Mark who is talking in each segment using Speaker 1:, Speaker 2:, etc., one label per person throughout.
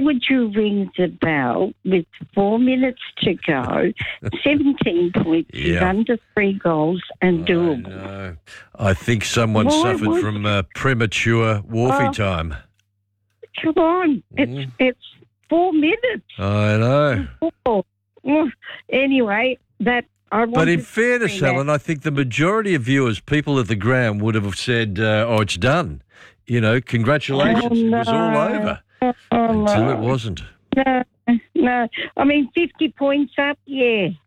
Speaker 1: would you ring the bell with 4 minutes to go, 17 points is under 3 goals and doable?
Speaker 2: No. I think someone suffered from premature Wharfie time.
Speaker 1: Come on, it's 4 minutes.
Speaker 2: I know.
Speaker 1: Well, anyway,
Speaker 2: But in fairness, Helen, I think the majority of viewers, people at the ground, would have said, it's done. You know, congratulations. It was all over. Until it wasn't.
Speaker 1: No. I mean, 50 points up, I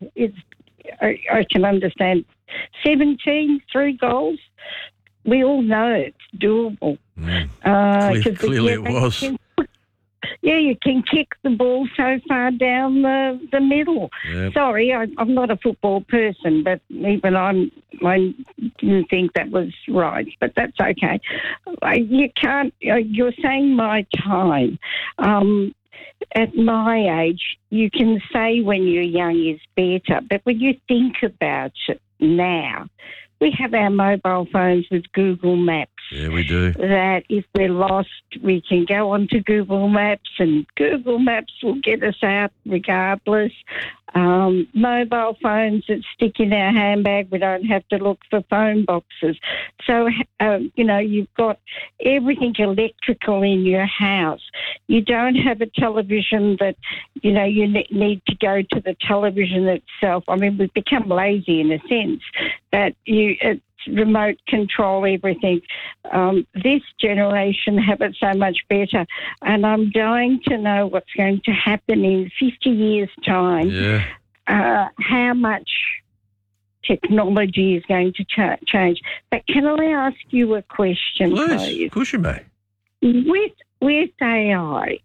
Speaker 1: can understand. 17, 3 goals. We all know it's doable.
Speaker 2: Clearly it was.
Speaker 1: You can kick the ball so far down the middle.
Speaker 2: Yep.
Speaker 1: Sorry, I'm not a football person, but even I didn't think that was right, but that's okay. You can't, you're saying my time. At my age, you can say when you're young is better, but when you think about it now, we have our mobile phones with Google Maps.
Speaker 2: Yeah, we do.
Speaker 1: That if we're lost, we can go onto Google Maps and Google Maps will get us out regardless. Mobile phones that stick in our handbag, we don't have to look for phone boxes. So, you've got everything electrical in your house. You don't have a television that, you need to go to the television itself. I mean, we've become lazy in a sense that it's remote control everything. This generation have it so much better, and I'm dying to know what's going to happen in 50 years' time.
Speaker 2: Yeah.
Speaker 1: How much technology is going to change. But can I ask you a question, please?
Speaker 2: Of course you may.
Speaker 1: With AI,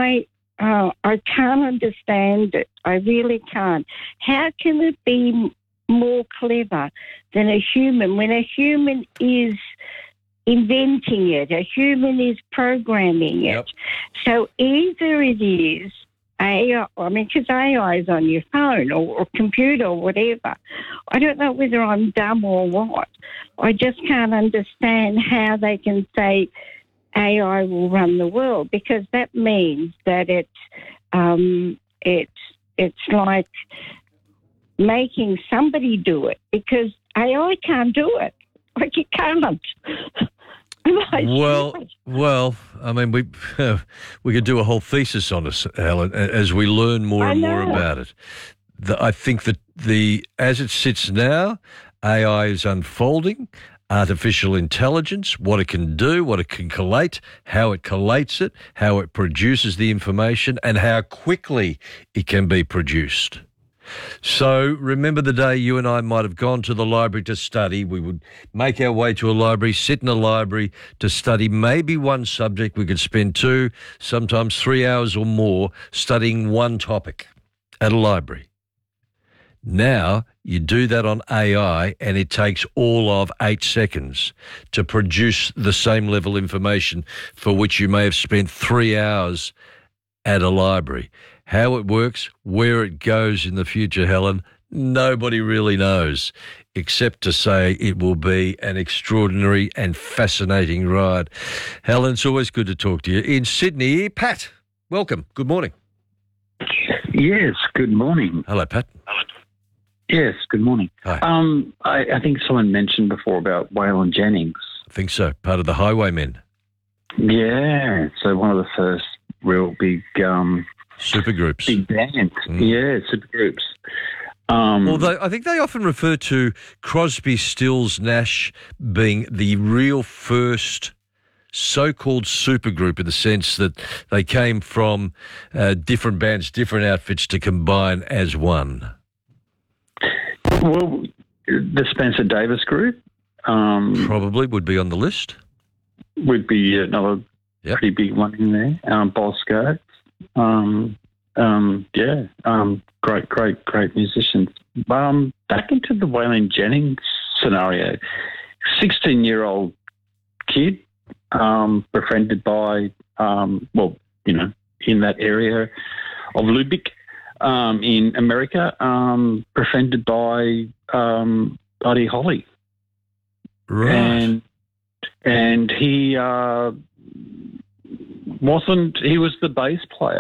Speaker 1: I can't understand it. I really can't. How can it be more clever than a human when a human is inventing it, a human is programming it?
Speaker 2: Yep.
Speaker 1: So either it is AI, because AI is on your phone or computer or whatever. I don't know whether I'm dumb or what. I just can't understand how they can say AI will run the world, because that means that it's like making somebody do it, because AI can't do it. Like, it can't.
Speaker 2: Well, I mean, we could do a whole thesis on this, Helen, as we learn more and more about it. I think that as it sits now, AI is unfolding. Artificial intelligence, what it can do, what it can collate, how it collates it, how it produces the information, and how quickly it can be produced. So remember the day you and I might have gone to the library to study. We would make our way to a library, sit in a library to study maybe one subject. We could spend 2, sometimes 3 hours or more studying one topic at a library. Now you do that on AI and it takes all of 8 seconds to produce the same level of information for which you may have spent 3 hours at a library. How it works, where it goes in the future, Helen, nobody really knows, except to say it will be an extraordinary and fascinating ride. Helen, it's always good to talk to you. In Sydney, Pat, welcome. Good morning.
Speaker 3: Yes, good morning.
Speaker 2: Hello, Pat.
Speaker 3: Yes, good morning.
Speaker 2: Hi.
Speaker 3: I think someone mentioned before about Waylon Jennings.
Speaker 2: I think so, part of the Highwaymen.
Speaker 3: Yeah, so one of the first real big
Speaker 2: supergroups.
Speaker 3: Big bands. Yeah, supergroups.
Speaker 2: Although I think they often refer to Crosby, Stills, Nash being the real first so-called supergroup, in the sense that they came from different bands, different outfits to combine as one.
Speaker 3: Well, the Spencer Davis Group
Speaker 2: probably would be on the list.
Speaker 3: Would be another pretty big one in there. Bosco. Great musicians. Back into the Waylon Jennings scenario, 16-year-old kid, befriended by, in that area of Lubbock, in America, befriended by Buddy Holly.
Speaker 2: Right.
Speaker 3: And he he was the bass player.